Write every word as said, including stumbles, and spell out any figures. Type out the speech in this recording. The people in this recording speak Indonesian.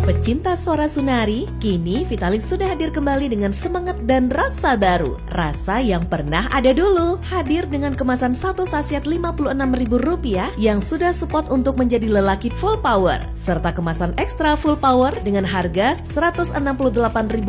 Pecinta suara Sunari, kini Vitalis sudah hadir kembali dengan semangat dan rasa baru. Rasa yang pernah ada dulu, hadir dengan kemasan satu sachet lima puluh enam ribu rupiah yang sudah support untuk menjadi lelaki full power, serta kemasan ekstra full power dengan harga seratus enam puluh delapan ribu